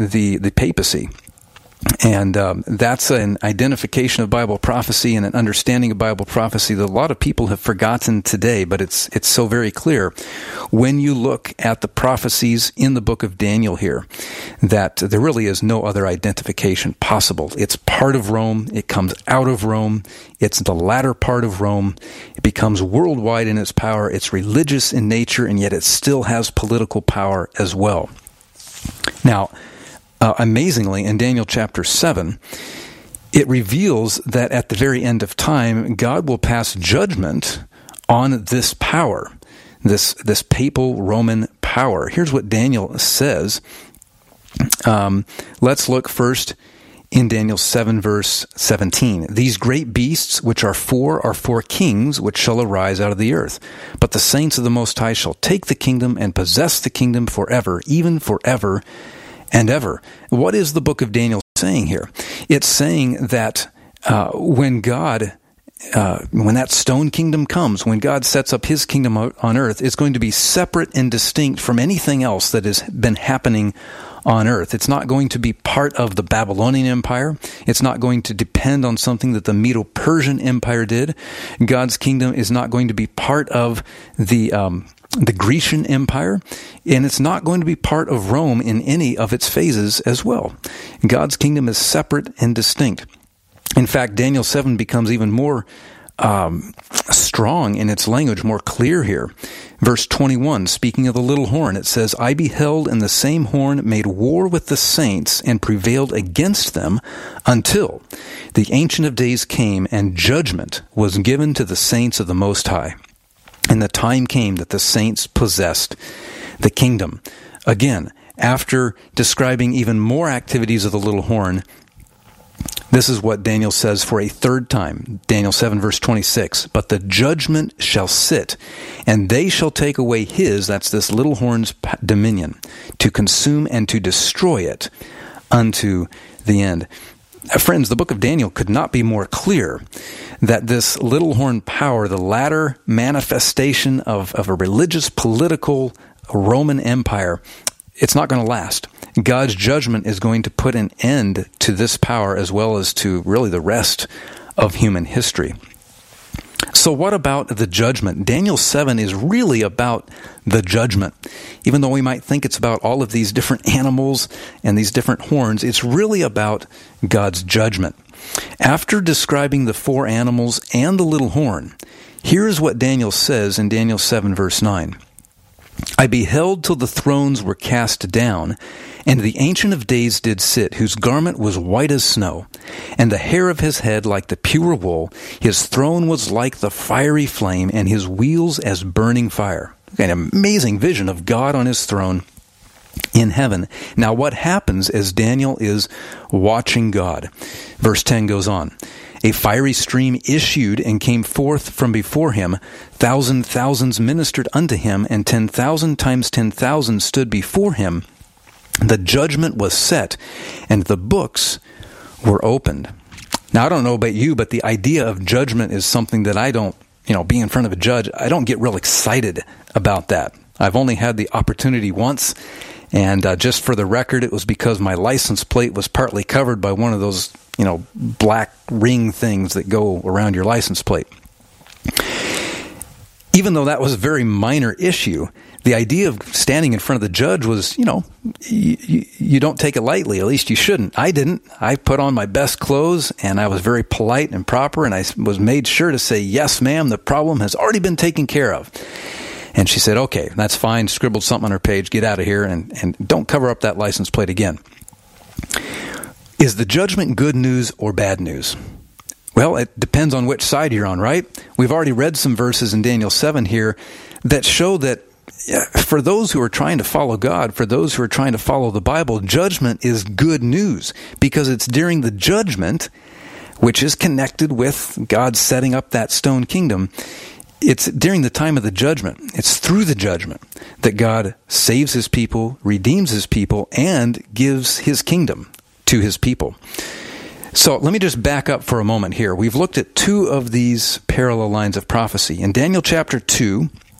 the papacy. And that's an identification of Bible prophecy and an understanding of Bible prophecy that a lot of people have forgotten today, but it's so very clear when you look at the prophecies in the book of Daniel here, that there really is no other identification possible. It's part of Rome. It comes out of Rome. It's the latter part of Rome. It becomes worldwide in its power. It's religious in nature, and yet it still has political power as well. Now, amazingly, in Daniel chapter 7, it reveals that at the very end of time, God will pass judgment on this power, this papal Roman power. Here's what Daniel says. Let's look first in Daniel 7, verse 17. These great beasts which are four kings which shall arise out of the earth. But the saints of the Most High shall take the kingdom and possess the kingdom forever, even forever and ever. What is the book of Daniel saying here? It's saying that when that stone kingdom comes, when God sets up his kingdom on earth, it's going to be separate and distinct from anything else that has been happening on earth. It's not going to be part of the Babylonian Empire. It's not going to depend on something that the Medo-Persian Empire did. God's kingdom is not going to be part of the Grecian Empire, and it's not going to be part of Rome in any of its phases as well. God's kingdom is separate and distinct. In fact, Daniel 7 becomes even more strong in its language, more clear here. Verse 21, speaking of the little horn, it says, I beheld, and the same horn made war with the saints and prevailed against them until the Ancient of Days came, and judgment was given to the saints of the Most High. And the time came that the saints possessed the kingdom. Again, after describing even more activities of the little horn, this is what Daniel says for a third time. Daniel 7, verse 26. But the judgment shall sit, and they shall take away his, that's this little horn's dominion, to consume and to destroy it unto the end. Friends, the book of Daniel could not be more clear that this little horn power, the latter manifestation of a religious, political Roman Empire, it's not going to last. God's judgment is going to put an end to this power as well as to really the rest of human history. So what about the judgment? Daniel 7 is really about the judgment. Even though we might think it's about all of these different animals and these different horns, it's really about God's judgment. After describing the four animals and the little horn, here's what Daniel says in Daniel 7, verse 9. I beheld till the thrones were cast down, and the Ancient of Days did sit, whose garment was white as snow, and the hair of his head like the pure wool. His throne was like the fiery flame, and his wheels as burning fire. An amazing vision of God on his throne in heaven. Now what happens as Daniel is watching God? Verse 10 goes on. A fiery stream issued and came forth from before him. Thousands ministered unto him, and 10,000 times 10,000 stood before him. The judgment was set, and the books were opened. Now, I don't know about you, but the idea of judgment is something that I don't, being in front of a judge, I don't get real excited about that. I've only had the opportunity once, and just for the record, it was because my license plate was partly covered by one of those black ring things that go around your license plate. Even though that was a very minor issue, the idea of standing in front of the judge was, you don't take it lightly. At least you shouldn't. I didn't. I put on my best clothes, and I was very polite and proper, and I was made sure to say, yes, ma'am, the problem has already been taken care of. And she said, okay, that's fine, scribbled something on her page, get out of here, and don't cover up that license plate again. Is the judgment good news or bad news? Well, it depends on which side you're on, right? We've already read some verses in Daniel 7 here that show that for those who are trying to follow God, for those who are trying to follow the Bible, judgment is good news because it's during the judgment, which is connected with God setting up that stone kingdom. It's during the time of the judgment. It's through the judgment that God saves his people, redeems his people, and gives his kingdom to his people. So let me just back up for a moment here. We've looked at two of these parallel lines of prophecy. In Daniel chapter 2,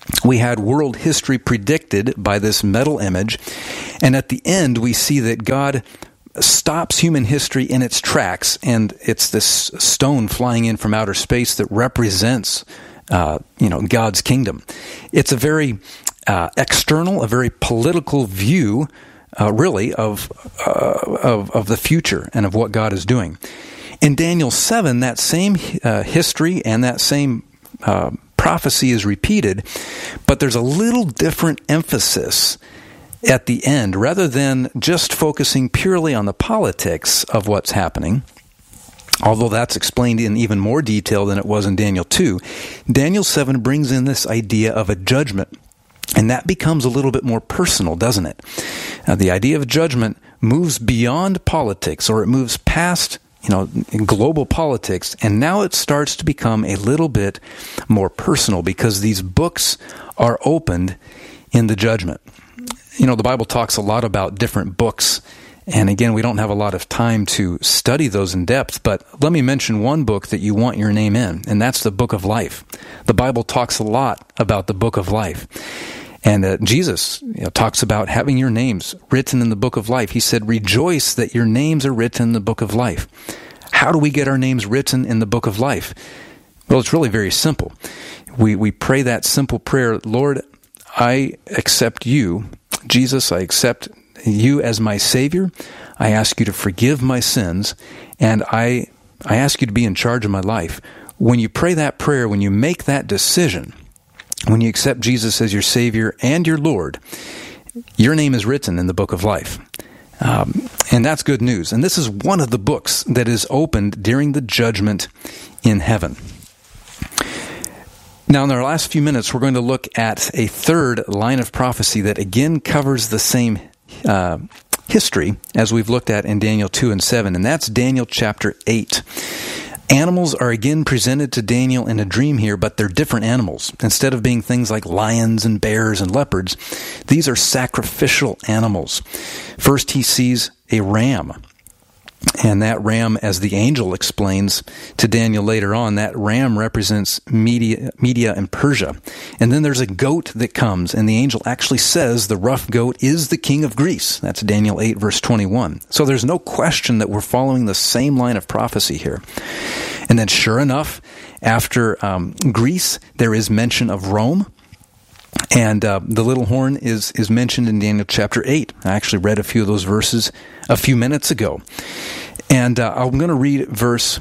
We had world history predicted by this metal image. And at the end, we see that God stops human history in its tracks. And it's this stone flying in from outer space that represents, God's kingdom. It's a very external, a very political view, really, of the future and of what God is doing. In Daniel 7, that same history and that same prophecy is repeated, but there's a little different emphasis at the end. Rather than just focusing purely on the politics of what's happening, although that's explained in even more detail than it was in Daniel 2, Daniel 7 brings in this idea of a judgment. And that becomes a little bit more personal, doesn't it? The idea of judgment moves beyond politics, or it moves past global politics, and now it starts to become a little bit more personal because these books are opened in the judgment. The Bible talks a lot about different books, and again, we don't have a lot of time to study those in depth, but let me mention one book that you want your name in, and that's the Book of Life. The Bible talks a lot about the Book of Life. And Jesus talks about having your names written in the book of life. He said, rejoice that your names are written in the book of life. How do we get our names written in the book of life? Well, it's really very simple. We pray that simple prayer, Lord, I accept you. Jesus, I accept you as my Savior. I ask you to forgive my sins, and I ask you to be in charge of my life. When you pray that prayer, when you make that decision, when you accept Jesus as your Savior and your Lord, your name is written in the book of life. And that's good news. And this is one of the books that is opened during the judgment in heaven. Now, in our last few minutes, we're going to look at a third line of prophecy that again covers the same history as we've looked at in Daniel 2 and 7, and that's Daniel chapter 8. Animals are again presented to Daniel in a dream here, but they're different animals. Instead of being things like lions and bears and leopards, these are sacrificial animals. First, he sees a ram. And that ram, as the angel explains to Daniel later on, that ram represents Media and Persia. And then there's a goat that comes, and the angel actually says the rough goat is the king of Greece. That's Daniel 8, verse 21. So there's no question that we're following the same line of prophecy here. And then sure enough, after Greece, there is mention of Rome. And the little horn is mentioned in Daniel chapter 8. I actually read a few of those verses a few minutes ago. And I'm going to read verses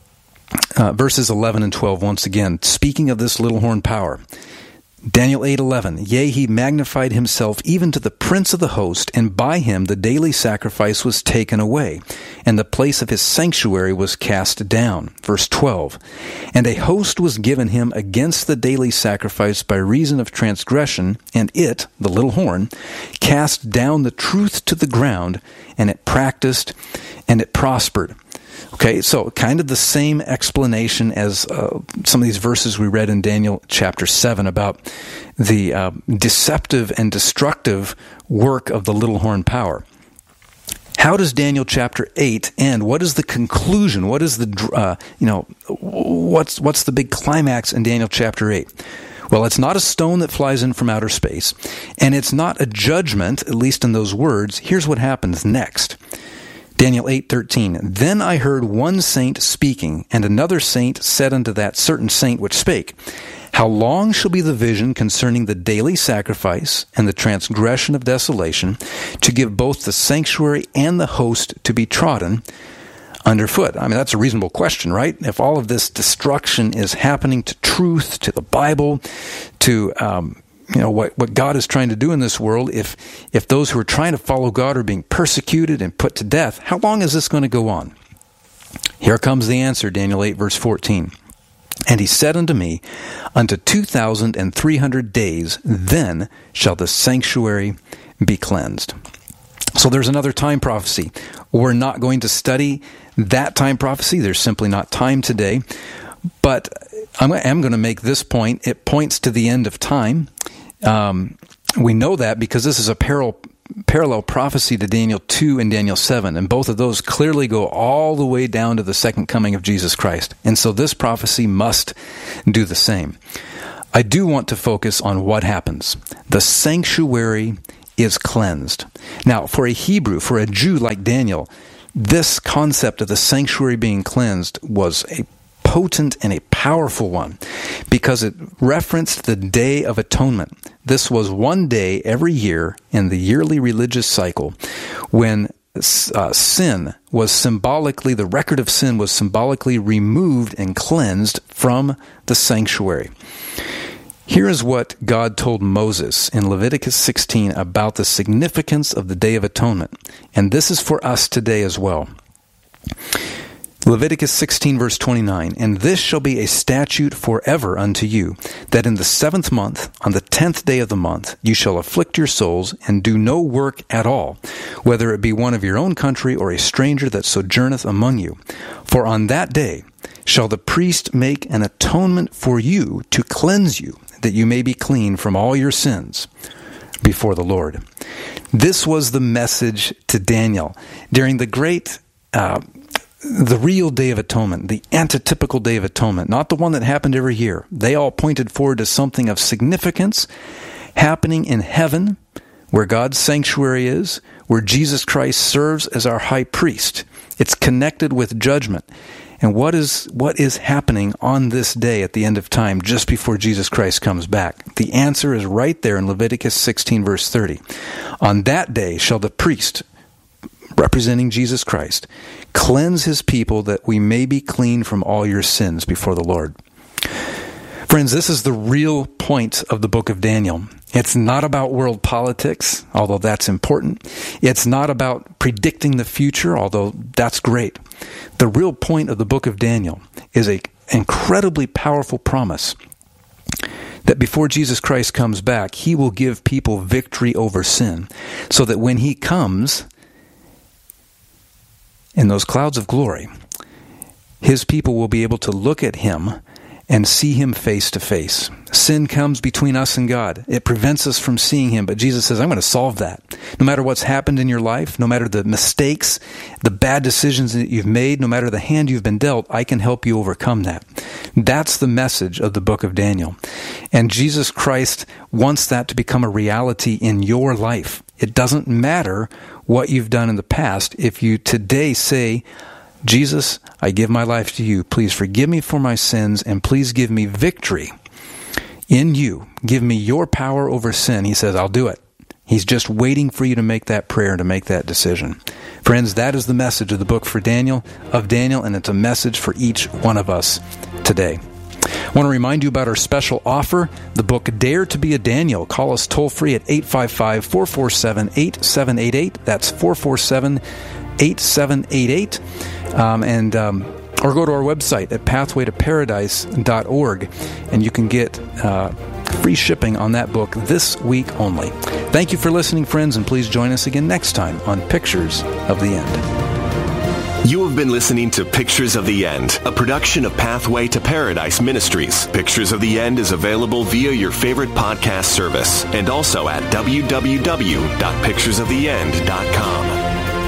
11 and 12 once again. Speaking of this little horn power, Daniel 8:11, yea, he magnified himself even to the prince of the host, and by him the daily sacrifice was taken away, and the place of his sanctuary was cast down. Verse 12, and a host was given him against the daily sacrifice by reason of transgression, and it, the little horn, cast down the truth to the ground, and it practiced, and it prospered. Okay, so kind of the same explanation as some of these verses we read in Daniel chapter 7 about the deceptive and destructive work of the little horn power. How does Daniel chapter 8 end? What is the conclusion? What is the, what's the big climax in Daniel chapter 8? Well, it's not a stone that flies in from outer space, and it's not a judgment, at least in those words. Here's what happens next. Daniel 8:13, then I heard one saint speaking, and another saint said unto that certain saint which spake, how long shall be the vision concerning the daily sacrifice and the transgression of desolation, to give both the sanctuary and the host to be trodden underfoot? I mean, that's a reasonable question, right? If all of this destruction is happening to truth, to the Bible, to what God is trying to do in this world, if those who are trying to follow God are being persecuted and put to death, how long is this going to go on? Here comes the answer, Daniel 8, verse 14. And he said unto me, unto 2,300 days, then shall the sanctuary be cleansed. So there's another time prophecy. We're not going to study that time prophecy. There's simply not time today. But I am going to make this point. It points to the end of time. We know that because this is a parallel prophecy to Daniel 2 and Daniel 7, and both of those clearly go all the way down to the second coming of Jesus Christ. And so this prophecy must do the same. I do want to focus on what happens. The sanctuary is cleansed. Now, for a Hebrew, for a Jew like Daniel, this concept of the sanctuary being cleansed was a potent and a powerful one because it referenced the Day of Atonement. This was one day every year in the yearly religious cycle when sin was symbolically, the record of sin was symbolically removed and cleansed from the sanctuary. Here is what God told Moses in Leviticus 16 about the significance of the Day of Atonement. And this is for us today as well. Leviticus 16 verse 29, "And this shall be a statute forever unto you, that in the 7th month, on the 10th day of the month, you shall afflict your souls, and do no work at all, whether it be one of your own country, or a stranger that sojourneth among you. For on that day shall the priest make an atonement for you to cleanse you, that you may be clean from all your sins before the Lord." This was the message to Daniel during the great the real Day of Atonement, the antitypical Day of Atonement, not the one that happened every year. They all pointed forward to something of significance happening in heaven, where God's sanctuary is, where Jesus Christ serves as our high priest. It's connected with judgment. And what is happening on this day at the end of time, just before Jesus Christ comes back? The answer is right there in Leviticus 16, verse 30. "On that day shall the priest," representing Jesus Christ, "cleanse his people, that we may be clean from all your sins before the Lord." Friends, this is the real point of the book of Daniel. It's not about world politics, although that's important. It's not about predicting the future, although that's great. The real point of the book of Daniel is an incredibly powerful promise that before Jesus Christ comes back, he will give people victory over sin, so that when he comes in those clouds of glory, his people will be able to look at him and see him face to face. Sin comes between us and God. It prevents us from seeing him, but Jesus says, I'm going to solve that. No matter what's happened in your life, no matter the mistakes, the bad decisions that you've made, no matter the hand you've been dealt, I can help you overcome that. That's the message of the book of Daniel. And Jesus Christ wants that to become a reality in your life. It doesn't matter what you've done in the past. If you today say, Jesus, I give my life to you. Please forgive me for my sins, and please give me victory in you. Give me your power over sin. He says, I'll do it. He's just waiting for you to make that prayer and to make that decision. Friends, that is the message of the book of Daniel, and it's a message for each one of us today. I want to remind you about our special offer, the book Dare to be a Daniel. Call us toll-free at 855-447-8788. That's 447-8788. Or go to our website at pathwaytoparadise.org, and you can get free shipping on that book this week only. Thank you for listening, friends, and please join us again next time on Pictures of the End. You have been listening to Pictures of the End, a production of Pathway to Paradise Ministries. Pictures of the End is available via your favorite podcast service and also at www.picturesoftheend.com.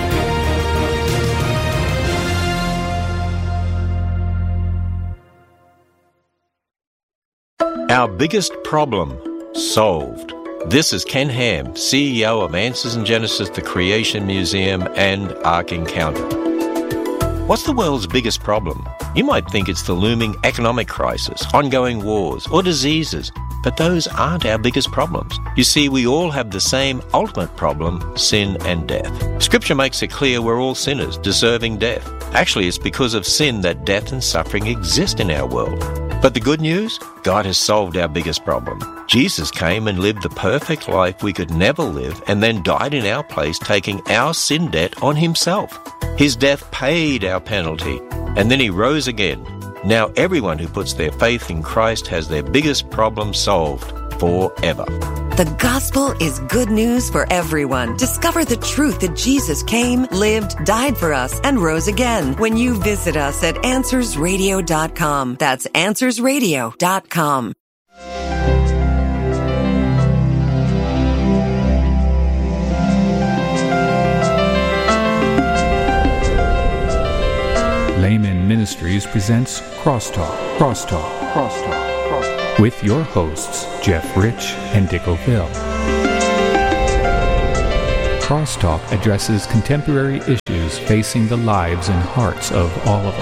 Our biggest problem solved. This is Ken Ham, CEO of Answers in Genesis, the Creation Museum, and Ark Encounter. What's the world's biggest problem? You might think it's the looming economic crisis, ongoing wars, or diseases, but those aren't our biggest problems. You see, we all have the same ultimate problem, sin and death. Scripture makes it clear we're all sinners, deserving death. Actually, it's because of sin that death and suffering exist in our world. But the good news? God has solved our biggest problem. Jesus came and lived the perfect life we could never live, and then died in our place, taking our sin debt on himself. His death paid our penalty, and then he rose again. Now everyone who puts their faith in Christ has their biggest problem solved forever. The gospel is good news for everyone. Discover the truth that Jesus came, lived, died for us, and rose again when you visit us at AnswersRadio.com. That's AnswersRadio.com. Layman Ministries presents Crosstalk. with your hosts, Jeff Rich and Dick O'Phil. Crosstalk addresses contemporary issues facing the lives and hearts of all of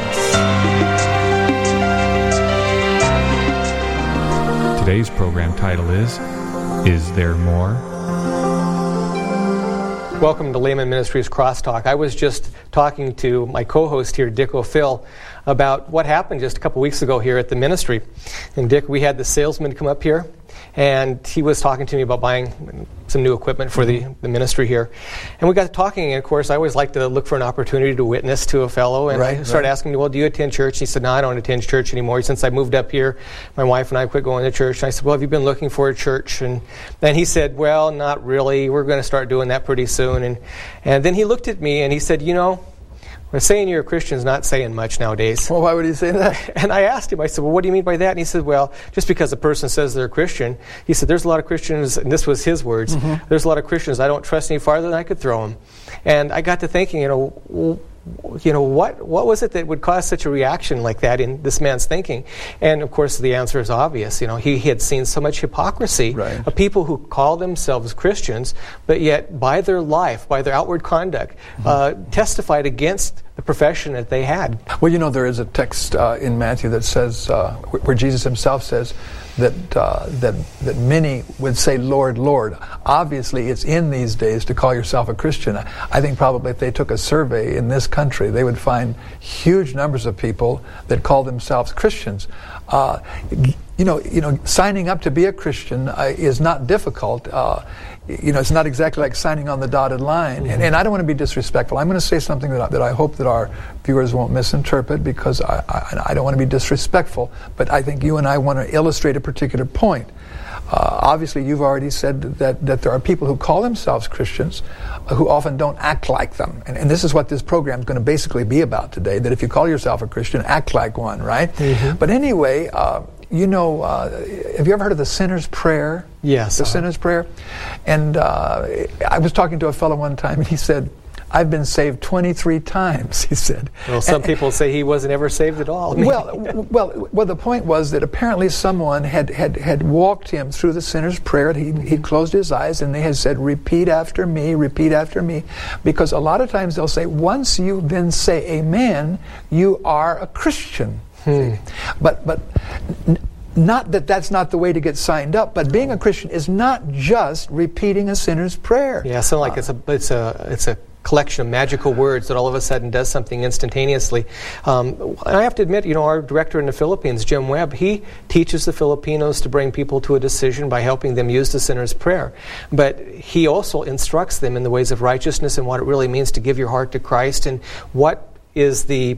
us. Today's program title is There More? Welcome to Layman Ministries Crosstalk. I was just talking to my co-host here, Dick O'Phil, about what happened just a couple weeks ago here at the ministry. And Dick, we had the salesman come up here, and he was talking to me about buying some new equipment for the ministry here. And we got to talking, and of course, I always like to look for an opportunity to witness to a fellow. And I started asking him, well, do you attend church? He said, no, I don't attend church anymore. Since I moved up here, my wife and I quit going to church. And I said, well, have you been looking for a church? And then he said, well, not really. We're going to start doing that pretty soon. And then he looked at me and he said, you know, saying you're a Christian is not saying much nowadays. Well, why would he say that? And I asked him, I said, well, what do you mean by that? And he said, well, just because a person says they're a Christian, he said, there's a lot of Christians, and this was his words, there's a lot of Christians I don't trust any farther than I could throw them. And I got to thinking, what was it that would cause such a reaction like that in this man's thinking? And of course, the answer is obvious. He had seen so much hypocrisy of people who call themselves Christians, but yet by their life, by their outward conduct, testified against the profession that they had. Well, there is a text in Matthew that says, where Jesus himself says that many would say, Lord, Lord. Obviously, it's in these days to call yourself a Christian. I think probably if they took a survey in this country, they would find huge numbers of people that call themselves Christians. Signing up to be a Christian is not difficult. It's not exactly like signing on the dotted line. And I don't want to be disrespectful. I'm going to say something that I hope that our viewers won't misinterpret, because I don't want to be disrespectful, but I think you and I want to illustrate a particular point. Obviously, you've already said that there are people who call themselves Christians who often don't act like them. And this is what this program is going to basically be about today, that if you call yourself a Christian, act like one, right? But anyway, have you ever heard of the sinner's prayer? Yes. The sinner's prayer? And I was talking to a fellow one time, and he said, I've been saved 23 times, he said. Well, some people say he wasn't ever saved at all. Well, the point was that apparently someone had walked him through the sinner's prayer. He closed his eyes, and they had said, repeat after me, because a lot of times they'll say, once you then say amen, you are a Christian. But not that that's not the way to get signed up, but being a Christian is not just repeating a sinner's prayer. Yeah, so like it's a collection of magical words that all of a sudden does something instantaneously. And I have to admit, our director in the Philippines, Jim Webb, he teaches the Filipinos to bring people to a decision by helping them use the sinner's prayer. But he also instructs them in the ways of righteousness and what it really means to give your heart to Christ, and what is the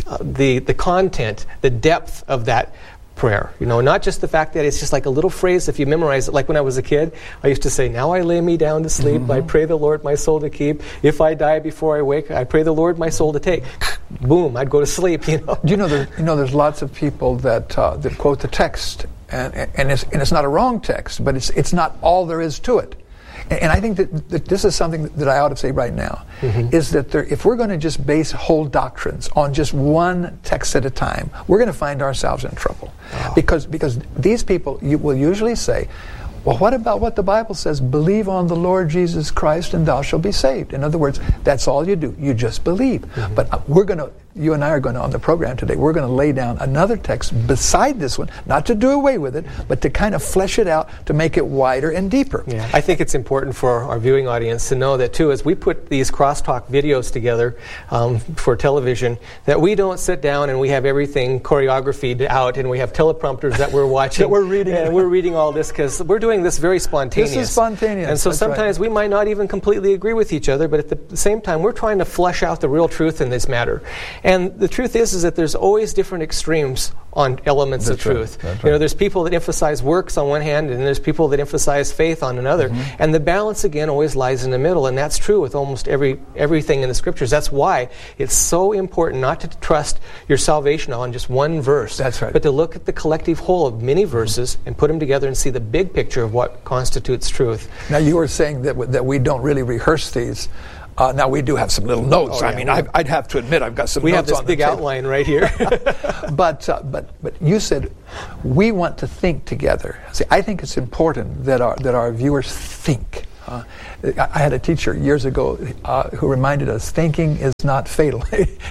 content, the depth of that prayer. Not just the fact that it's just like a little phrase if you memorize it. Like when I was a kid, I used to say, now I lay me down to sleep, I pray the Lord my soul to keep. If I die before I wake, I pray the Lord my soul to take. Boom, I'd go to sleep, There's lots of people that quote the text, and it's not a wrong text, but it's not all there is to it. And I think that this is something that I ought to say right now, is that if we're going to just base whole doctrines on just one text at a time, we're going to find ourselves in trouble. Because these people will usually say, well, what about what the Bible says? Believe on the Lord Jesus Christ and thou shalt be saved. In other words, that's all you do. You just believe. But you and I are going to, on the program today, we're going to lay down another text beside this one, not to do away with it, but to kind of flesh it out, to make it wider and deeper. Yeah, I think it's important for our viewing audience to know that, too, as we put these crosstalk videos together for television, that we don't sit down and we have everything choreographed out and we have teleprompters that we're watching. That we're reading. And we're reading all this because we're doing this very spontaneous. This is spontaneous. And so sometimes we might not even completely agree with each other, but at the same time, we're trying to flesh out the real truth in this matter. And the truth is that there's always different extremes on elements of truth. That's right. There's people that emphasize works on one hand, and there's people that emphasize faith on another. And the balance, again, always lies in the middle, and that's true with almost everything in the Scriptures. That's why it's so important not to trust your salvation on just one verse. That's right. But to look at the collective whole of many verses and put them together and see the big picture of what constitutes truth. Now, you were saying that we don't really rehearse these. Now, we do have some little notes. I mean, I'd have to admit I've got some notes on the table. We have this big outline right here. But you said we want to think together. See, I think it's important that our viewers think. I had a teacher years ago who reminded us, thinking is not fatal.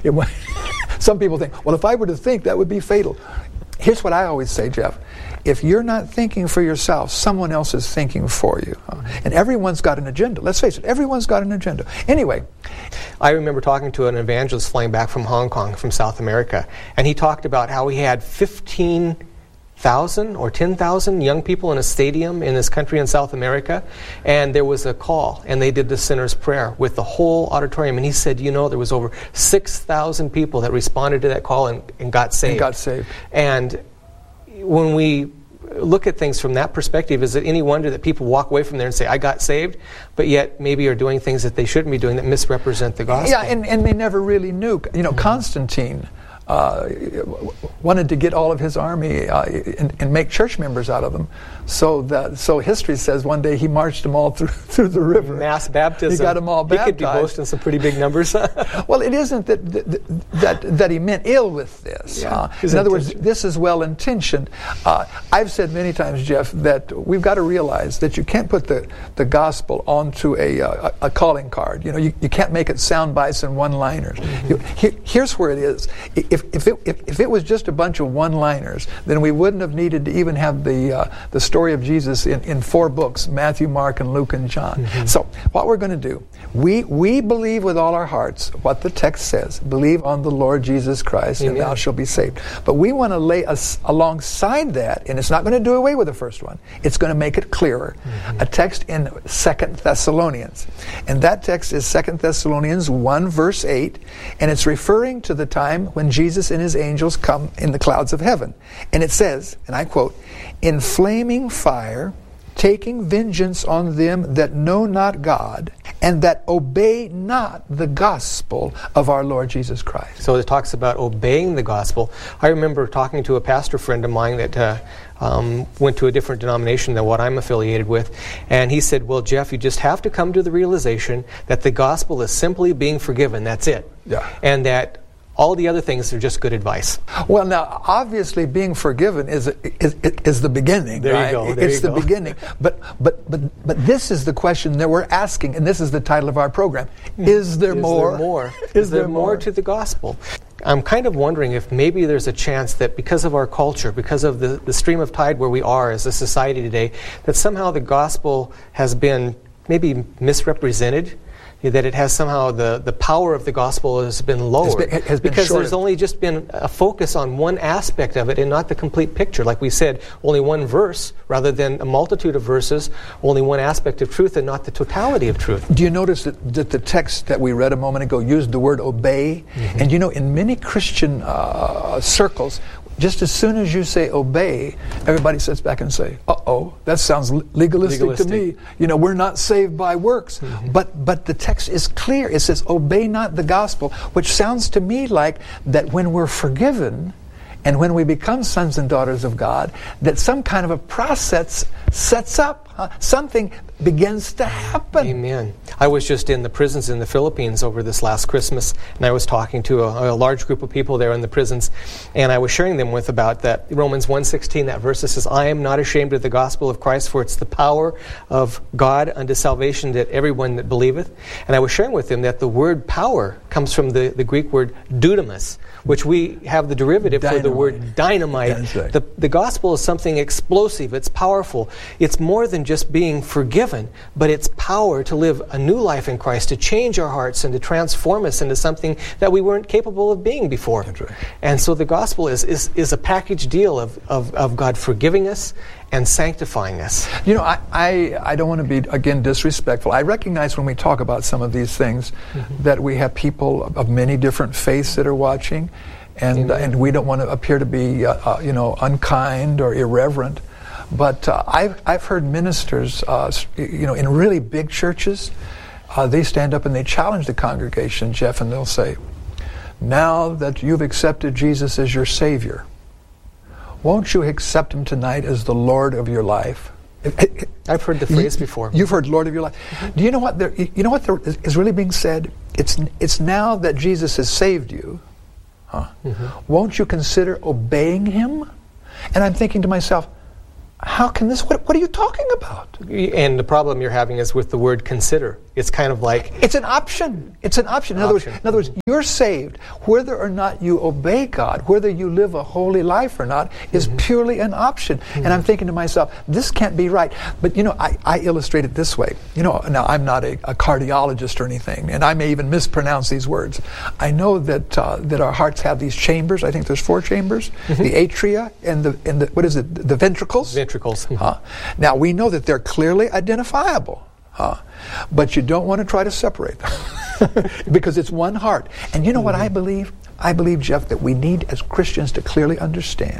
Some people think, well, if I were to think, that would be fatal. Here's what I always say, Jeff. If you're not thinking for yourself, someone else is thinking for you. And everyone's got an agenda. Let's face it, everyone's got an agenda. Anyway. I remember talking to an evangelist flying back from Hong Kong, from South America, and he talked about how he had 15,000 or 10,000 young people in a stadium in this country in South America, and there was a call, and they did the sinner's prayer with the whole auditorium, and he said, there was over 6,000 people that responded to that call and got saved. And when we look at things from that perspective, is it any wonder that people walk away from there and say, I got saved, but yet maybe are doing things that they shouldn't be doing that misrepresent the gospel? Yeah, and they never really knew. Constantine wanted to get all of his army and make church members out of them. So history says one day he marched them all through the river. Mass baptism. He got them all baptized. He could be boasting some pretty big numbers. Well, it isn't that he meant ill with this. Yeah, in other words, this is well intentioned. I've said many times, Jeff, that we've got to realize that you can't put the gospel onto a calling card. You can't make it sound bites and one-liners. Mm-hmm. Here's where it is. If it was just a bunch of one-liners, then we wouldn't have needed to even have the story of Jesus in 4 books, Matthew, Mark, and Luke, and John. Mm-hmm. So what we're going to do, we believe with all our hearts what the text says. Believe on the Lord Jesus Christ, Amen. And thou shalt be saved. But we want to lay alongside that, and it's not going to do away with the first one. It's going to make it clearer. Mm-hmm. A text in 2 Thessalonians. And that text is 2 Thessalonians 1, verse 8, and it's referring to the time when Jesus and his angels come in the clouds of heaven. And it says, and I quote, in flaming fire, taking vengeance on them that know not God, and that obey not the gospel of our Lord Jesus Christ. So it talks about obeying the gospel. I remember talking to a pastor friend of mine that went to a different denomination than what I'm affiliated with, and he said, well, Jeff, you just have to come to the realization that the gospel is simply being forgiven. That's it. Yeah. And that all the other things are just good advice. Well, now, obviously, being forgiven is the beginning. There right? you go. It's the beginning. But this is the question that we're asking, and this is the title of our program: Is there more? Is there more to the gospel? I'm kind of wondering if maybe there's a chance that because of our culture, because of the stream of tide where we are as a society today, that somehow the gospel has been maybe misrepresented. That it has somehow the power of the gospel has been lowered. Has been because shorted. There's only just been a focus on one aspect of it and not the complete picture. Like we said, only one verse rather than a multitude of verses, only one aspect of truth and not the totality of truth. Do you notice that the text that we read a moment ago used the word obey? Mm-hmm. And in many Christian circles, just as soon as you say obey, everybody sits back and say, uh-oh, that sounds legalistic to me. We're not saved by works. Mm-hmm. But the text is clear. It says, obey not the gospel, which sounds to me like that when we're forgiven and when we become sons and daughters of God, that some kind of a process sets up. Something begins to happen. Amen. I was just in the prisons in the Philippines over this last Christmas, and I was talking to a large group of people there in the prisons, and I was sharing them with about that Romans 1:16, that verse that says, I am not ashamed of the gospel of Christ, for it's the power of God unto salvation to everyone that believeth. And I was sharing with them that the word power comes from the Greek word dunamis, which we have the derivative for the word dynamite. That's right. The gospel is something explosive. It's powerful. It's more than just being forgiven, but it's power to live a new life in Christ, to change our hearts and to transform us into something that we weren't capable of being before. That's right. And so the gospel is a package deal of God forgiving us and sanctifying us. I don't want to be, again, disrespectful. I recognize when we talk about some of these things that we have people of many different faiths that are watching, and we don't want to appear to be, unkind or irreverent. But I've heard ministers, in really big churches, they stand up and they challenge the congregation, Jeff, and they'll say, now that you've accepted Jesus as your Savior, won't you accept Him tonight as the Lord of your life? I've heard the phrase before. You've heard Lord of your life. Do you know what is really being said? It's now that Jesus has saved you, won't you consider obeying him? And I'm thinking to myself, how can this, what are you talking about? And the problem you're having is with the word consider. It's kind of like... It's an option. It's an option. In other words, you're saved. Whether or not you obey God, whether you live a holy life or not, is purely an option. And I'm thinking to myself, this can't be right. But, I illustrate it this way. Now, I'm not a cardiologist or anything, and I may even mispronounce these words. I know that our hearts have these chambers. I think there's 4 chambers. The atria and the what is it? The ventricles? Ventricles. Now, we know that they're clearly identifiable. But you don't want to try to separate them because it's one heart. And you know what I believe? I believe, Jeff, that we need as Christians to clearly understand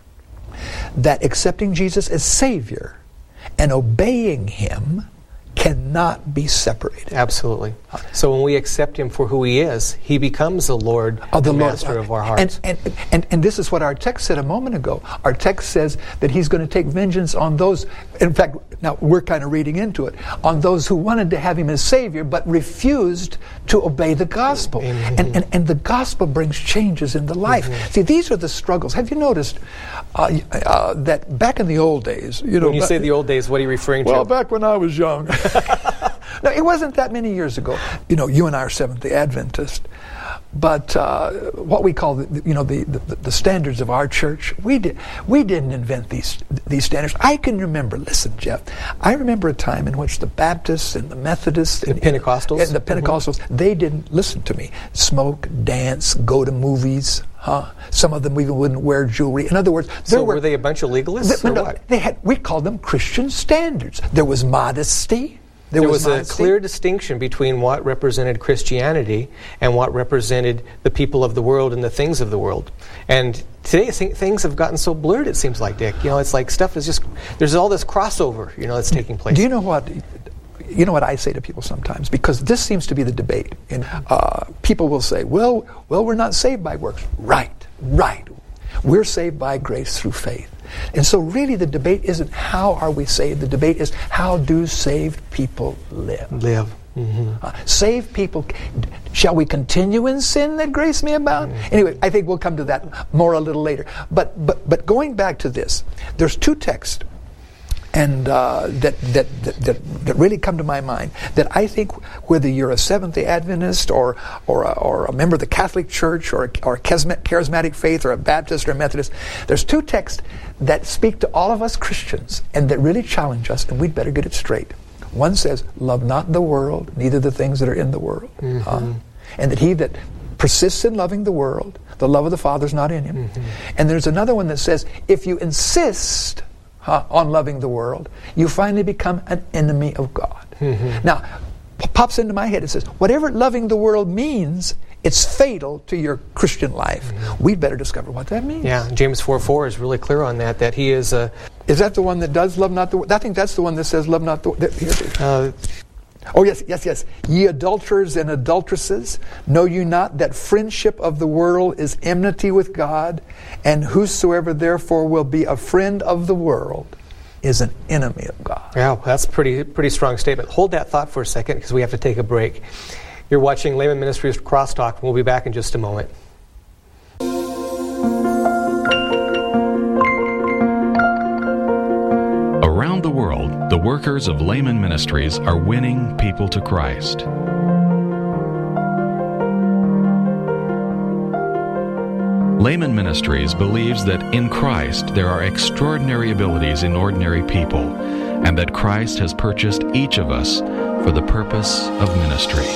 that accepting Jesus as Savior and obeying him cannot be separated. Absolutely. So when we accept him for who he is, he becomes the Lord, the master of our hearts. And this is what our text said a moment ago. Our text says that he's going to take vengeance on those, in fact, now we're kind of reading into it, on those who wanted to have him as Savior but refused to obey the gospel. And the gospel brings changes in the life. See, these are the struggles. Have you noticed that back in the old days, when you say the old days, what are you referring to? Well, back when I was young. No, it wasn't that many years ago. You and I are Seventh-day Adventists, but what we call the standards of our church, we didn't invent these standards. I can remember. Listen, Jeff, I remember a time in which the Baptists and the Methodists and the Pentecostals, they didn't listen to me. Smoke, dance, go to movies. Some of them even wouldn't wear jewelry. In other words, were they a bunch of legalists? We called them Christian standards. There was modesty. There was a clear distinction between what represented Christianity and what represented the people of the world and the things of the world. And today things have gotten so blurred, it seems like, Dick. It's like stuff is just, there's all this crossover, that's taking place. Do you know what? You know what I say to people sometimes? Because this seems to be the debate. And people will say, well, we're not saved by works. Right. We're saved by grace through faith. And so really the debate isn't how are we saved. The debate is how do saved people live. Saved people, shall we continue in sin that grace may abound? Anyway, I think we'll come to that more a little later. But going back to this, there's 2 texts and that really come to my mind, that I think whether you're a Seventh-day Adventist or a member of the Catholic Church or a charismatic faith or a Baptist or a Methodist, there's 2 texts that speak to all of us Christians and that really challenge us, and we'd better get it straight. One says, love not the world, neither the things that are in the world. And that he that persists in loving the world, the love of the Father is not in him. And there's another one that says, if you insist on loving the world, you finally become an enemy of God. Now, pops into my head, it says, whatever loving the world means, it's fatal to your Christian life. We'd better discover what that means. Yeah, James 4:4 is really clear on that he is a... Is that the one that does love not the world? I think that's the one that says love not the world. Oh, yes. Ye adulterers and adulteresses, know you not that friendship of the world is enmity with God, and whosoever therefore will be a friend of the world is an enemy of God. Yeah, that's a pretty strong statement. Hold that thought for a second because we have to take a break. You're watching Layman Ministries Crosstalk. We'll be back in just a moment. Around the world, the workers of Layman Ministries are winning people to Christ. Layman Ministries believes that in Christ there are extraordinary abilities in ordinary people, and that Christ has purchased each of us for the purpose of ministry.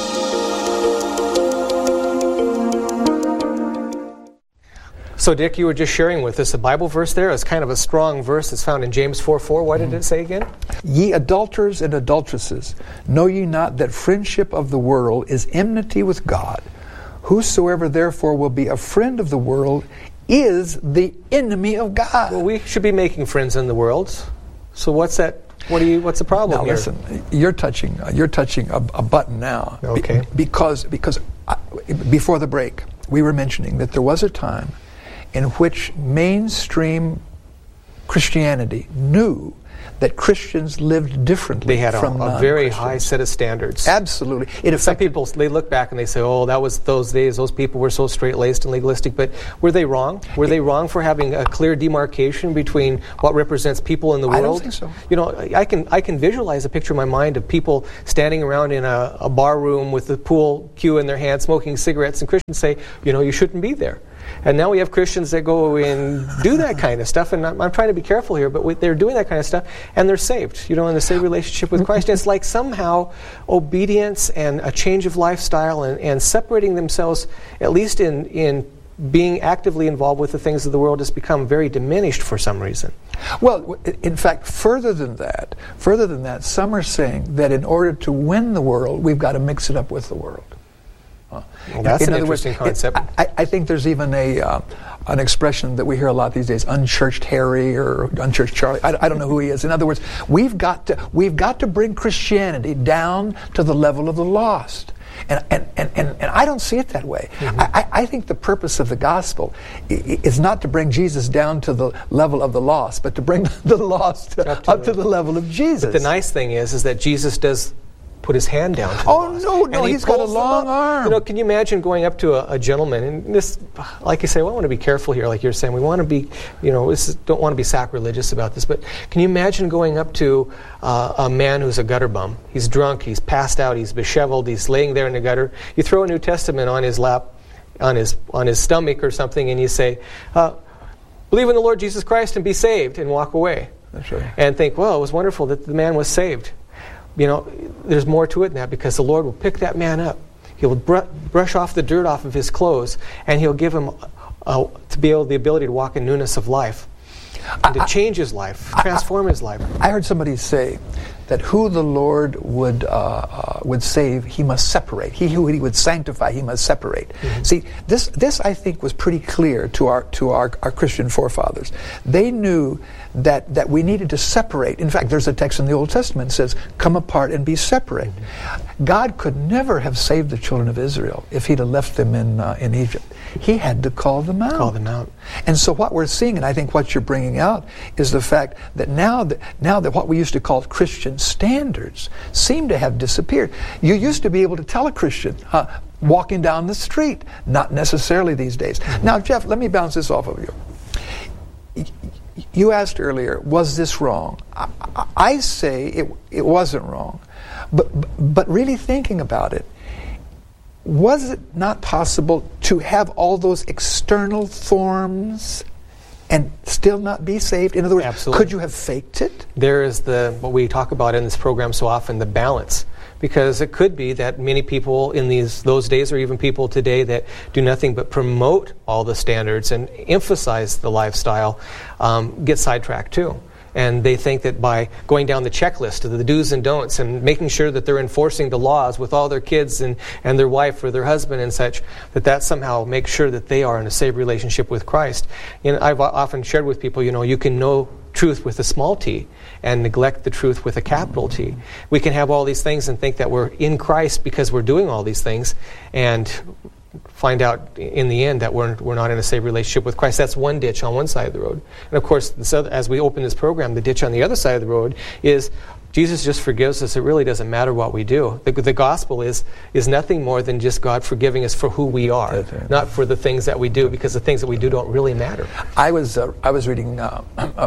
So, Dick, you were just sharing with us a Bible verse there. It's kind of a strong verse. It's found in James 4:4. What did it say again? Ye adulterers and adulteresses, know ye not that friendship of the world is enmity with God? Whosoever therefore will be a friend of the world is the enemy of God. Well, we should be making friends in the world. So what's that? What's the problem here? Now listen, you're touching a button now. Okay. Because before the break, we were mentioning that there was a time in which mainstream Christianity knew that Christians lived differently. They had from a very high set of standards. Absolutely. Some people, they look back and they say, oh, that was those days, those people were so straight-laced and legalistic. But were they wrong? Were they wrong for having a clear demarcation between what represents people in the world? I don't think so. You know, I can visualize a picture in my mind of people standing around in a bar room with the pool cue in their hand, smoking cigarettes, and Christians say, you know, you shouldn't be there. And now we have Christians that go and do that kind of stuff, and I'm trying to be careful here, but they're doing that kind of stuff, and they're saved, you know, in the saved relationship with Christ. And it's like somehow obedience and a change of lifestyle and separating themselves, at least in being actively involved with the things of the world, has become very diminished for some reason. Well, in fact, further than that, some are saying that in order to win the world, we've got to mix it up with the world. Well, that's an interesting concept. I think there's even an expression that we hear a lot these days, unchurched Harry or unchurched Charlie. I don't know who he is. In other words, we've got to bring Christianity down to the level of the lost. And I don't see it that way. Mm-hmm. I think the purpose of the gospel is not to bring Jesus down to the level of the lost, but to bring the lost up to the level of Jesus. But the nice thing is that Jesus does put his hand down to the lost. No, he's got a long arm. You know, can you imagine going up to a gentleman, and this, like you say, well, I want to be careful here, like you're saying, we want to be, you know, don't want to be sacrilegious about this, but can you imagine going up to a man who's a gutter bum? He's drunk, he's passed out, he's disheveled, he's laying there in the gutter. You throw a New Testament on his lap, on his stomach or something, and you say, believe in the Lord Jesus Christ and be saved, and walk away. That's right. And think, well, it was wonderful that the man was saved. You know, there's more to it than that, because the Lord will pick that man up. He'll brush off the dirt off of his clothes, and he'll give him the ability to walk in newness of life, and to change his life, transform his life. I heard somebody say that who the Lord would save, he must separate. He who he would sanctify, he must separate. Mm-hmm. See, this I think was pretty clear to our Christian forefathers. They knew that we needed to separate. In fact, there's a text in the Old Testament that says, "Come apart and be separate." Mm-hmm. God could never have saved the children of Israel if he'd have left them in Egypt. He had to call them out. Call them out. And so what we're seeing, and I think what you're bringing out, is the fact that now that what we used to call Christian standards seem to have disappeared. You used to be able to tell a Christian walking down the street, not necessarily these days. Mm-hmm. Now, Jeff, let me bounce this off of you. You asked earlier, was this wrong? I say it wasn't wrong. But really thinking about it, was it not possible to have all those external forms and still not be saved? In other words, Absolutely. Could you have faked it? There is what we talk about in this program so often, the balance. Because it could be that many people in those days, or even people today, that do nothing but promote all the standards and emphasize the lifestyle, get sidetracked too. And they think that by going down the checklist of the do's and don'ts and making sure that they're enforcing the laws with all their kids and their wife or their husband and such, that somehow makes sure that they are in a saved relationship with Christ. And I've often shared with people, you know, you can know truth with a small t and neglect the truth with a capital T. We can have all these things and think that we're in Christ because we're doing all these things, and find out in the end that we're not in a saved relationship with Christ. That's one ditch on one side of the road. And of course, as we open this program, the ditch on the other side of the road is Jesus just forgives us. It really doesn't matter what we do. The gospel is nothing more than just God forgiving us for who we are, not for the things that we do, because the things that we do don't really matter. I was reading a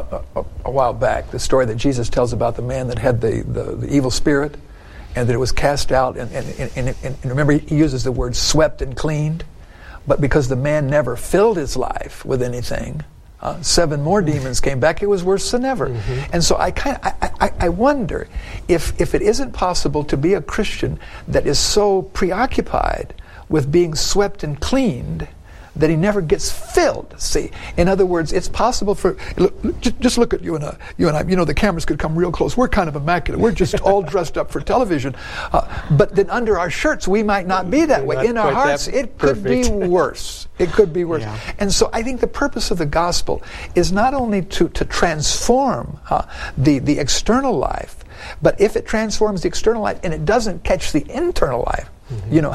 while back the story that Jesus tells about the man that had the evil spirit, and that it was cast out, and remember, he uses the word swept and cleaned, but because the man never filled his life with anything, 7 more demons came back. It was worse than ever. Mm-hmm. And so I wonder if it isn't possible to be a Christian that is so preoccupied with being swept and cleaned that he never gets filled. See, in other words, it's possible for just look at you and I. You know, the cameras could come real close. We're kind of immaculate. We're just all dressed up for television, but then under our shirts we might not be that way. In our hearts, it could be worse. It could be worse. Yeah. And so I think the purpose of the gospel is not only to transform the external life, but if it transforms the external life and it doesn't catch the internal life. Mm-hmm. You know,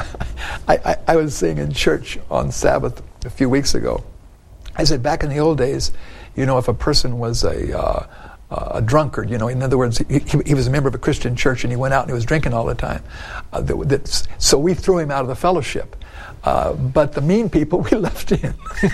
I was saying in church on Sabbath a few weeks ago, I said back in the old days, you know, if a person was a a drunkard. In other words, he was a member of a Christian church and he went out and he was drinking all the time. So we threw him out of the fellowship. But the mean people, we left in.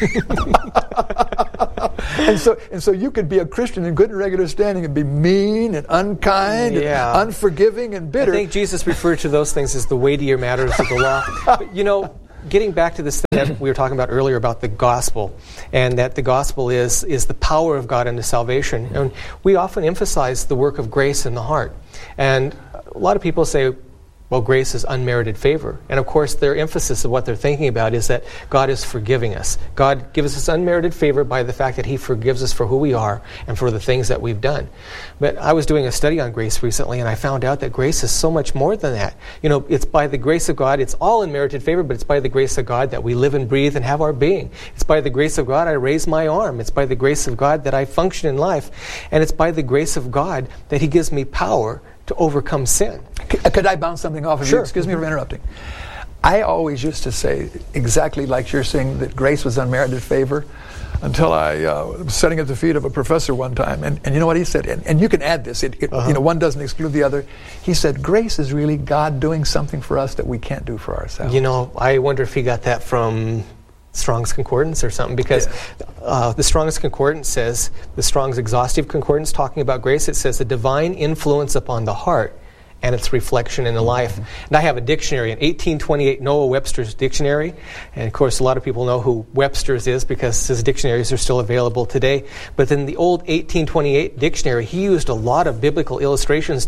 and so you could be a Christian in good and regular standing and be mean and unkind and unforgiving and bitter. I think Jesus referred to those things as the weightier matters of the law. But, getting back to this thing that we were talking about earlier about the gospel, and that the gospel is the power of God unto salvation. And we often emphasize the work of grace in the heart. And a lot of people say, well, grace is unmerited favor. And of course, their emphasis of what they're thinking about is that God is forgiving us. God gives us unmerited favor by the fact that He forgives us for who we are and for the things that we've done. But I was doing a study on grace recently, and I found out that grace is so much more than that. It's by the grace of God. It's all unmerited favor, but it's by the grace of God that we live and breathe and have our being. It's by the grace of God I raise my arm. It's by the grace of God that I function in life. And it's by the grace of God that He gives me power to overcome sin. Could I bounce something off of you? Excuse me for interrupting. I always used to say, exactly like you're saying, that grace was unmerited favor, until I was sitting at the feet of a professor one time. And you know what he said? And you can add this. One doesn't exclude the other. He said, grace is really God doing something for us that we can't do for ourselves. I wonder if he got that from Strong's Concordance or something, because the Strong's Concordance says, the Strong's Exhaustive Concordance talking about grace, it says the divine influence upon the heart and its reflection in the life. And I have a dictionary, an 1828 Noah Webster's dictionary. And of course, a lot of people know who Webster's is because his dictionaries are still available today. But in the old 1828 dictionary, he used a lot of biblical illustrations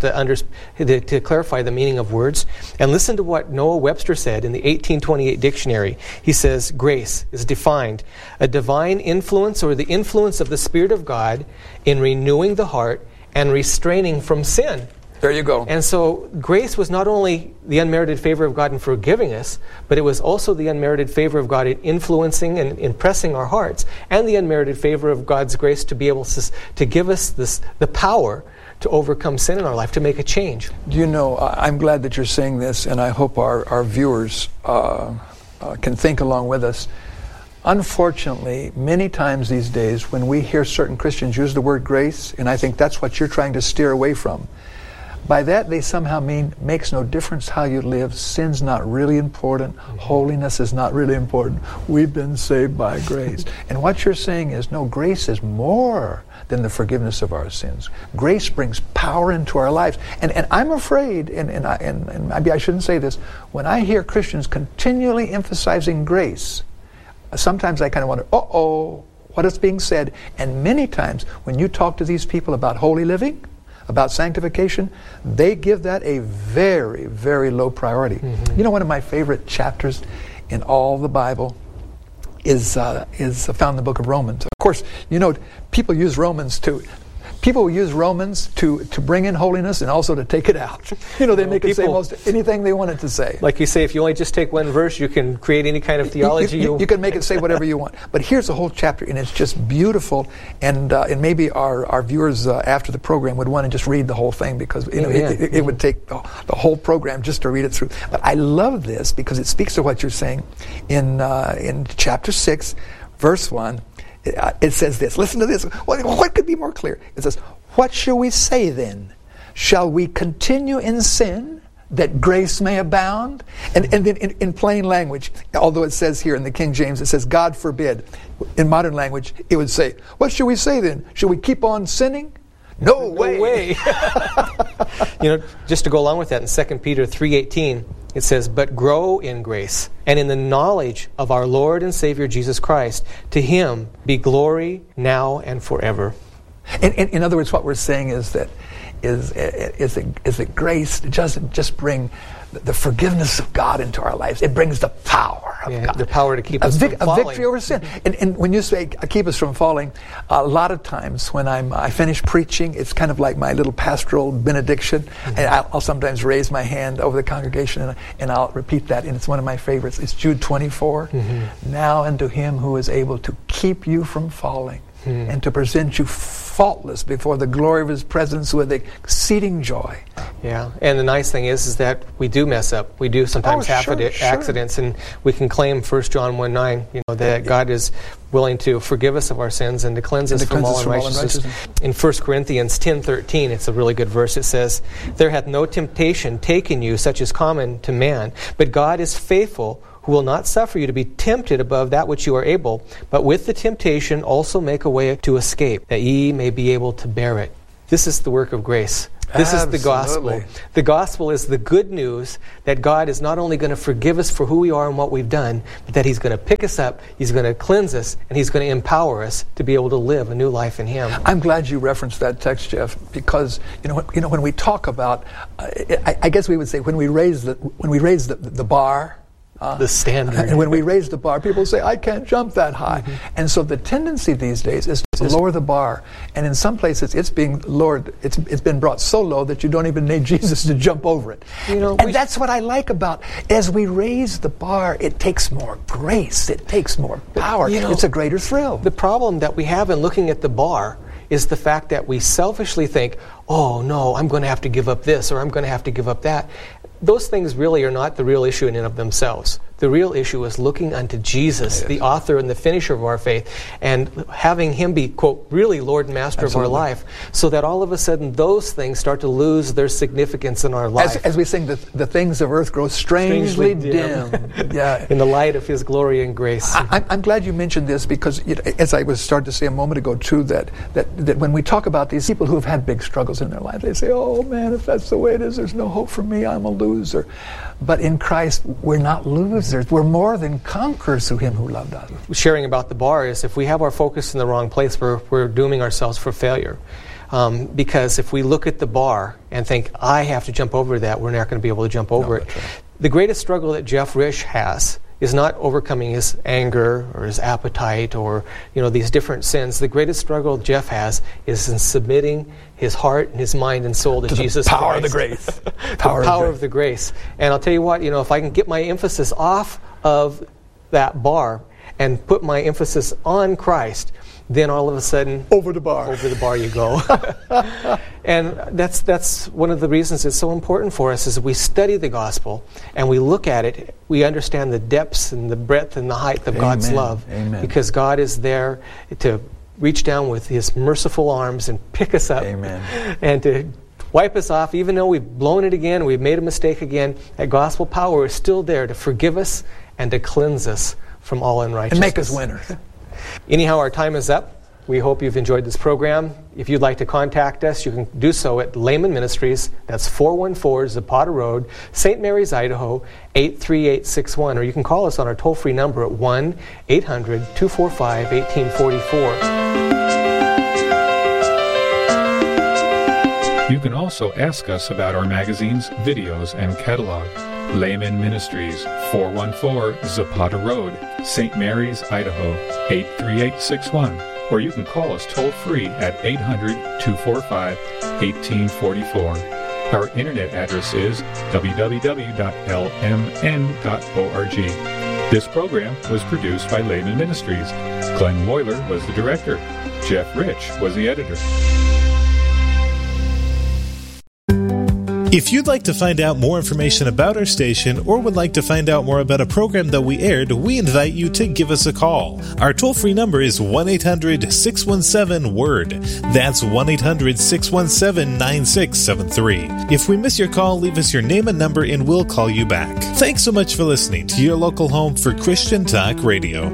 to clarify the meaning of words. And listen to what Noah Webster said in the 1828 dictionary. He says, grace is defined, a divine influence or the influence of the Spirit of God in renewing the heart and restraining from sin. There you go. And so grace was not only the unmerited favor of God in forgiving us, but it was also the unmerited favor of God in influencing and impressing our hearts, and the unmerited favor of God's grace to be able to give us the power to overcome sin in our life, to make a change. I'm glad that you're saying this, and I hope our viewers can think along with us. Unfortunately, many times these days when we hear certain Christians use the word grace, and I think that's what you're trying to steer away from, by that they somehow mean makes no difference how you live. Sin's not really important. Holiness is not really important. We've been saved by grace. And what you're saying is, no, grace is more than the forgiveness of our sins. Grace brings power into our lives. And I'm afraid, and maybe I shouldn't say this, when I hear Christians continually emphasizing grace, sometimes I kind of wonder, what is being said? And many times when you talk to these people about holy living, about sanctification, they give that a very, very low priority. One of my favorite chapters in all the Bible is found in the book of Romans. Of course, people use Romans to bring in holiness and also to take it out. They make it say most anything they want it to say. Like you say, if you only just take one verse, you can create any kind of theology. You can make it say whatever you want. But here's a whole chapter, and it's just beautiful. And maybe our viewers after the program would want to just read the whole thing, because it would take the whole program just to read it through. But I love this because it speaks to what you're saying in chapter 6, verse 1. It says this. Listen to this. What could be more clear? It says, what shall we say then? Shall we continue in sin that grace may abound? And then in plain language, although it says here in the King James, it says, God forbid. In modern language, it would say, what shall we say then? Shall we keep on sinning? No way. Just to go along with that, in 2 Peter 3:18, it says, but grow in grace and in the knowledge of our Lord and Savior Jesus Christ. To Him be glory now and forever. In other words, what we're saying is that grace doesn't just bring the forgiveness of God into our lives. It brings the power of God. The power to keep us from falling. A victory over sin. And when you say keep us from falling, a lot of times when I finish preaching, it's kind of like my little pastoral benediction. And I'll sometimes raise my hand over the congregation and I'll repeat that. And it's one of my favorites. It's Jude 24. Now unto Him who is able to keep you from falling and to present you faultless before the glory of his presence with exceeding joy. Yeah, and the nice thing is that we do mess up. We do sometimes have accidents, and we can claim 1 John 1:9, that God is willing to forgive us of our sins and to cleanse us from all unrighteousness. In 1 Corinthians 10:13, it's a really good verse. It says, "There hath no temptation taken you such as common to man, but God is faithful, who will not suffer you to be tempted above that which you are able, but with the temptation also make a way to escape, that ye may be able to bear it." This is the work of grace. This is the gospel. The gospel is the good news that God is not only going to forgive us for who we are and what we've done, but that He's going to pick us up, He's going to cleanse us, and He's going to empower us to be able to live a new life in Him. I'm glad you referenced that text, Jeff, because when we talk about, I guess we would say when we raise the bar. The standard. And when we raise the bar, people say, I can't jump that high. Mm-hmm. And so the tendency these days is to lower the bar. And in some places, it's being lowered. It's been brought so low that you don't even need Jesus to jump over it. And that's what I like about, as we raise the bar, it takes more grace. It takes more power. It's a greater thrill. The problem that we have in looking at the bar is the fact that we selfishly think, oh no, I'm going to have to give up this, or I'm going to have to give up that. Those things really are not the real issue in and of themselves. The real issue is looking unto Jesus, the author and the finisher of our faith, and having Him be, quote, really Lord and Master of our life, so that all of a sudden those things start to lose their significance in our life. As we sing, the things of earth grow strangely dim. In the light of His glory and grace. I'm glad you mentioned this because, as I was starting to say a moment ago too, that when we talk about these people who have had big struggles in their life, they say, oh man, if that's the way it is, there's no hope for me, I'm a loser. But in Christ, we're not losers. We're more than conquerors through Him who loved us. Sharing about the bar is if we have our focus in the wrong place, we're dooming ourselves for failure. Because if we look at the bar and think, I have to jump over that, we're not going to be able to jump over it. Right. The greatest struggle that Jeff Rich has is not overcoming his anger or his appetite or these different sins. The greatest struggle Jeff has is in submitting his heart and his mind and soul to Jesus Christ. The power of the grace. The power of the grace. And I'll tell you what, if I can get my emphasis off of that bar and put my emphasis on Christ, then all of a sudden, over the bar you go. And that's one of the reasons it's so important for us is we study the gospel and we look at it, we understand the depths and the breadth and the height of God's love. Amen. Because God is there to reach down with His merciful arms and pick us up. Amen. And to wipe us off, even though we've blown it again, we've made a mistake again, that gospel power is still there to forgive us and to cleanse us from all unrighteousness. And make us winners. Anyhow, our time is up. We hope you've enjoyed this program. If you'd like to contact us, you can do so at Lehman Ministries. That's 414 Zapata Road, St. Mary's, Idaho, 83861. Or you can call us on our toll-free number at 1-800-245-1844. You can also ask us about our magazines, videos, and catalog. Lehman Ministries, 414 Zapata Road, St. Mary's, Idaho, 83861. Or you can call us toll-free at 800-245-1844. Our internet address is www.lmn.org. This program was produced by Lehman Ministries. Glenn Moyler was the director. Jeff Rich was the editor. If you'd like to find out more information about our station or would like to find out more about a program that we aired, we invite you to give us a call. Our toll-free number is 1-800-617-WORD. That's 1-800-617-9673. If we miss your call, leave us your name and number and we'll call you back. Thanks so much for listening to your local home for Christian Talk Radio.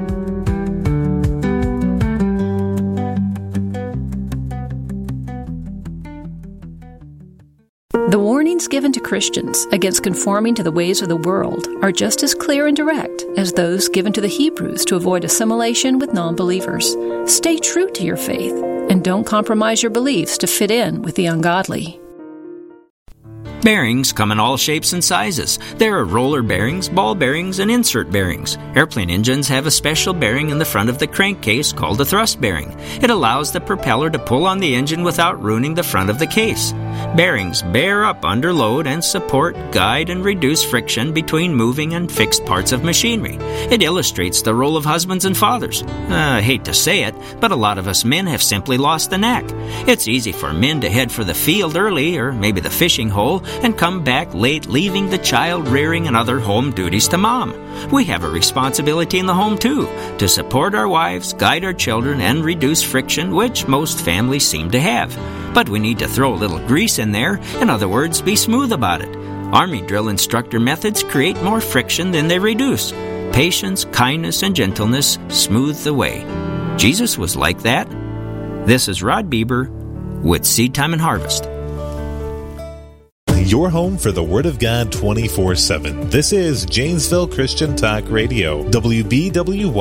The warnings given to Christians against conforming to the ways of the world are just as clear and direct as those given to the Hebrews to avoid assimilation with non-believers. Stay true to your faith and don't compromise your beliefs to fit in with the ungodly. Bearings come in all shapes and sizes. There are roller bearings, ball bearings, and insert bearings. Airplane engines have a special bearing in the front of the crankcase called a thrust bearing. It allows the propeller to pull on the engine without ruining the front of the case. Bearings bear up under load and support, guide, and reduce friction between moving and fixed parts of machinery. It illustrates the role of husbands and fathers. I hate to say it, but a lot of us men have simply lost the knack. It's easy for men to head for the field early, or maybe the fishing hole, and come back late, leaving the child rearing and other home duties to mom. We have a responsibility in the home too, to support our wives, guide our children, and reduce friction, which most families seem to have. But we need to throw a little grease in there, in other words, be smooth about it. Army drill instructor methods create more friction than they reduce. Patience, kindness, and gentleness smooth the way. Jesus was like that. This is Rod Bieber with Seed Time and Harvest. Your home for the Word of God 24/7. This is Janesville Christian Talk Radio, WBWY